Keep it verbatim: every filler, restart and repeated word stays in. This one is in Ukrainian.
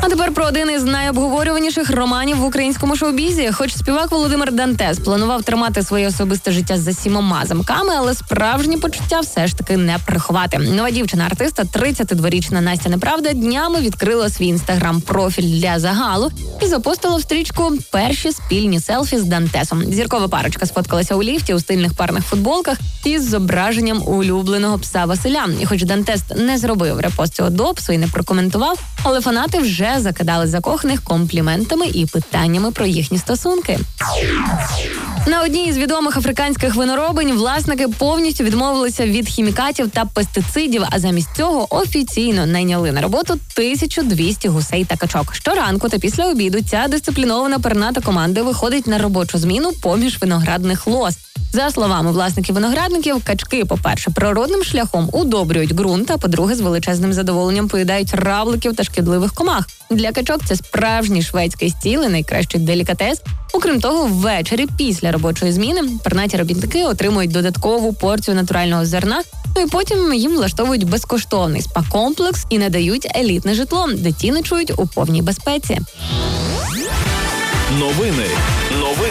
А тепер про один із найобговорюваніших романів в українському шоу-бізі. Хоч співак Володимир Дантес планував тримати своє особисте життя за сімома замками, але справжні почуття все ж таки не приховати. Нова дівчина артиста, тридцятидворічна Настя Неправда, днями відкрила свій інстаграм-профіль для загалу і запостила в стрічку перші спільні селфі з Дантесом. Зіркова парочка сфоткалася у ліфті у стильних парних футболках із зображенням улюбленого пса Василя. І хоч Дантес не зробив репост цього допису і не прокоментував, але фанати вже закидали закоханих компліментами і питаннями про їхні стосунки. На одній із відомих африканських виноробень власники повністю відмовилися від хімікатів та пестицидів, а замість цього офіційно найняли на роботу тисячу двісті гусей та качок. Щоранку та після обіду ця дисциплінована перната команда виходить на робочу зміну поміж виноградних лоз. За словами власників виноградників, качки, по-перше, природним шляхом удобрюють ґрунт, а по-друге, з величезним задоволенням поїдають равликів та шкідливих комах. Для качок це справжній шведський стіл і найкращий делікатес. Окрім того, ввечері після робочої зміни пернаті робітники отримують додаткову порцію натурального зерна, ну і потім їм влаштовують безкоштовний спа-комплекс і надають елітне житло, де ті ночують у повній безпеці. Новини